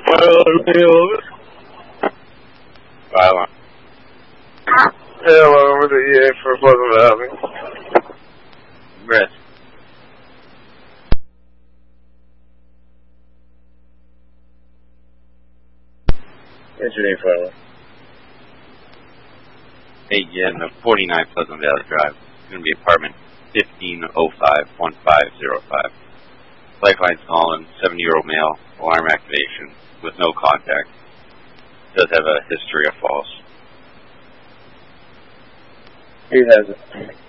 Violent. Yeah, welcome to the EA for Pleasant Valley. Rest. What's your name, Father? Hey, yeah, in the 49 Pleasant Valley Drive. It's going to be apartment 1505-1505. Lifeline's calling, 70-year-old male, alarm activation, with no contact. Does have a history of false. He has it.